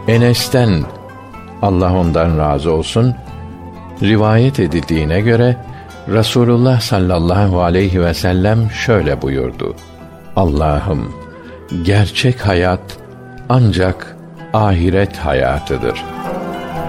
Enes'ten, Allah ondan razı olsun, rivayet edildiğine göre Resulullah sallallahu aleyhi ve sellem şöyle buyurdu: Allah'ım, gerçek hayat ancak ahiret hayatıdır.